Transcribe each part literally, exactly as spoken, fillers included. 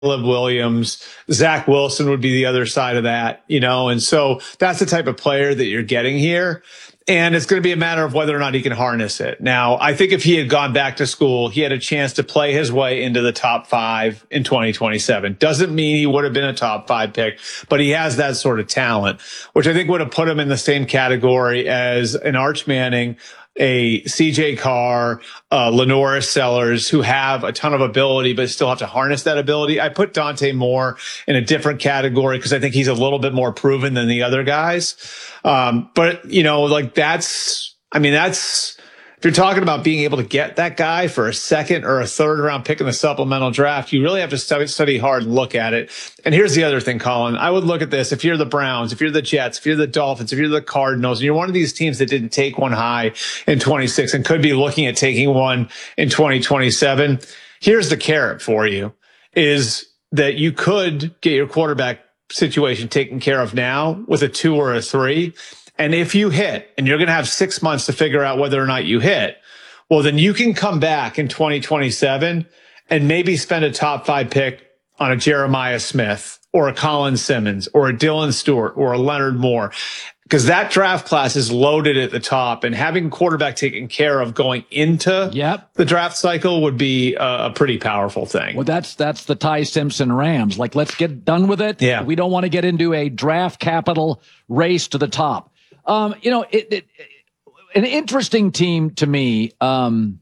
Williams, Zach Wilson would be the other side of that, you know, and so that's the type of player that you're getting here. And it's going to be a matter of whether or not he can harness it. Now, I think if he had gone back to school, he had a chance to play his way into the top five in twenty twenty-seven. Doesn't mean he would have been a top five pick, but he has that sort of talent, which I think would have put him in the same category as an Arch Manning, a C J Carr, uh, Lenoris Sellers, who have a ton of ability, but still have to harness that ability. I put Dante Moore in a different category because I think he's a little bit more proven than the other guys. Um, but, you know, like that's, I mean, that's, if you're talking about being able to get that guy for a second or a third round pick in the supplemental draft, you really have to study, study hard and look at it. And here's the other thing, Colin. I would look at this. If you're the Browns, if you're the Jets, if you're the Dolphins, if you're the Cardinals, and you're one of these teams that didn't take one high in twenty-six and could be looking at taking one in twenty twenty-seven, here's the carrot for you, is that you could get your quarterback situation taken care of now with a two or a three. And if you hit, and you're going to have six months to figure out whether or not you hit, well, then you can come back in twenty twenty-seven and maybe spend a top five pick on a Jeremiah Smith or a Colin Simmons or a Dylan Stewart or a Leonard Moore, because that draft class is loaded at the top, and having quarterback taken care of going into yep. the draft cycle would be a, a pretty powerful thing. Well, that's that's the Ty Simpson Rams. Like, let's get done with it. Yeah. We don't want to get into a draft capital race to the top. Um, you know, it, it, an interesting team to me, um,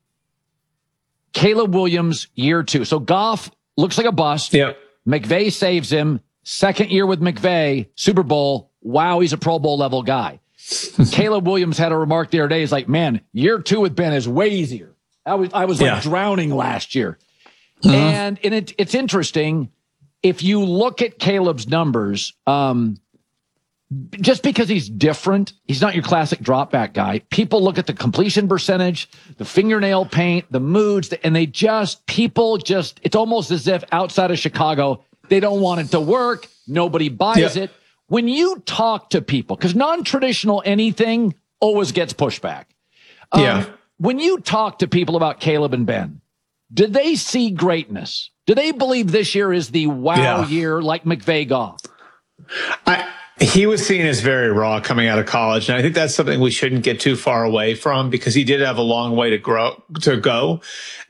Caleb Williams, year two. So Goff looks like a bust. Yep. McVay saves him. Second year with McVay, Super Bowl. Wow, he's a Pro Bowl level guy. Caleb Williams had a remark the other day. He's like, man, year two with Ben is way easier. I was, I was like yeah. drowning last year. Mm-hmm. And, and it, it's interesting. If you look at Caleb's numbers, um, just because he's different, he's not your classic drop back guy. People look at the completion percentage, the fingernail paint, the moods, and they just, people just, it's almost as if outside of Chicago, they don't want it to work. Nobody buys yeah. it. When you talk to people, because non-traditional anything always gets pushback. Um, yeah. When you talk to people about Caleb and Ben, do they see greatness? Do they believe this year is the wow yeah. year like McVay Goff? I, He was seen as very raw coming out of college. And I think that's something we shouldn't get too far away from, because he did have a long way to grow, to go.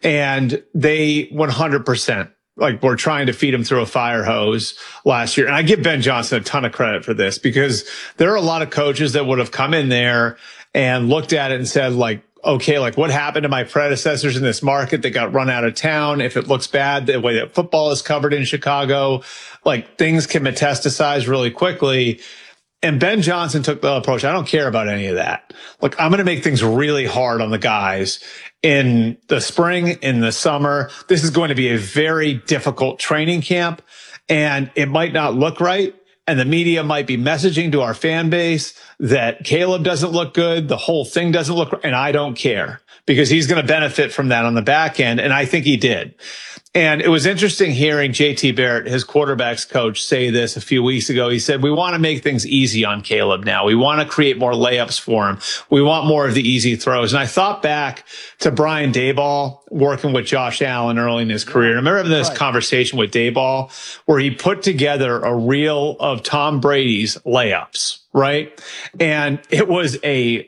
And they one hundred percent like were trying to feed him through a fire hose last year. And I give Ben Johnson a ton of credit for this, because there are a lot of coaches that would have come in there and looked at it and said, like, okay, like what happened to my predecessors in this market that got run out of town? If it looks bad, the way that football is covered in Chicago, like things can metastasize really quickly. And Ben Johnson took the approach, I don't care about any of that. Look, I'm going to make things really hard on the guys in the spring, in the summer. This is going to be a very difficult training camp, and it might not look right. And the media might be messaging to our fan base that Caleb doesn't look good, the whole thing doesn't look right, and I don't care, because he's going to benefit from that on the back end. And I think he did. And it was interesting hearing J T Barrett, his quarterback's coach, say this a few weeks ago. He said, we want to make things easy on Caleb now. We want to create more layups for him. We want more of the easy throws. And I thought back to Brian Daboll working with Josh Allen early in his career. And I remember having this right. conversation with Daboll where he put together a reel of Tom Brady's layups, right? And it was a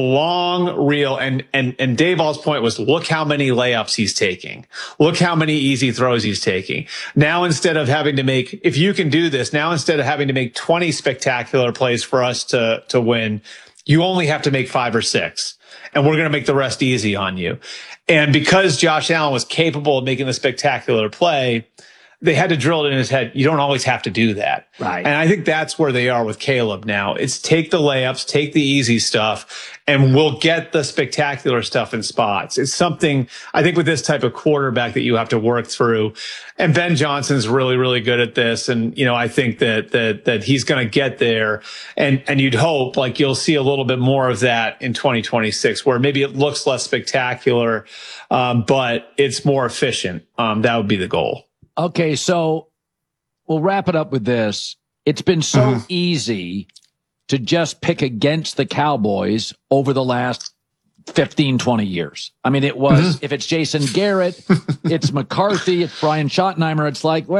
long reel, and and and Daboll's point was, look how many layups he's taking. Look how many easy throws he's taking. Now, instead of having to make, if you can do this, now instead of having to make twenty spectacular plays for us to to win, you only have to make five or six, and we're going to make the rest easy on you. And because Josh Allen was capable of making the spectacular play, they had to drill it in his head. You don't always have to do that. Right. And I think that's where they are with Caleb now. It's take the layups, take the easy stuff, and we'll get the spectacular stuff in spots. It's something, I think, with this type of quarterback that you have to work through. And Ben Johnson's really, really good at this. And, you know, I think that, that, that he's going to get there. And, and you'd hope like you'll see a little bit more of that in twenty twenty-six, where maybe it looks less spectacular, um, but it's more efficient. Um, that would be the goal. Okay, so we'll wrap it up with this. It's been so mm-hmm. easy to just pick against the Cowboys over the last fifteen, twenty years. I mean, it was, mm-hmm. if it's Jason Garrett, it's McCarthy, it's Brian Schottenheimer. It's like, well,